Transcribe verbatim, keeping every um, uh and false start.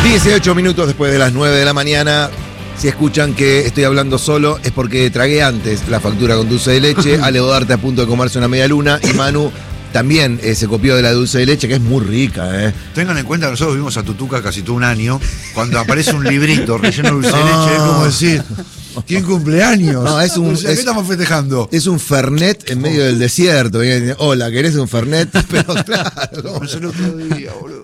dieciocho minutos después de las nueve de la mañana. Si escuchan que estoy hablando solo, es porque tragué antes la factura con dulce de leche. Ale Godarte a punto de comerse una media luna. Y Manu también eh, se copió de la dulce de leche, que es muy rica. Eh. Tengan en cuenta que nosotros vivimos a Tutuca casi todo un año. Cuando aparece un librito relleno de dulce de leche, es como decir, ¿quién cumpleaños? No, es un, o sea, ¿qué es, estamos festejando? Es un Fernet en medio del desierto. Hola, ¿querés un Fernet? Pero claro. No, es el otro día, boludo.